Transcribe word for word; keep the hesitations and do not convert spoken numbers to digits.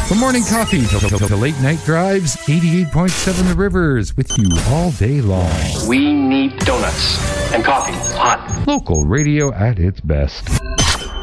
From morning coffee to, to, to late night drives, eighty-eight point seven The Rivers with you all day long. We need donuts and coffee hot. Local radio at its best.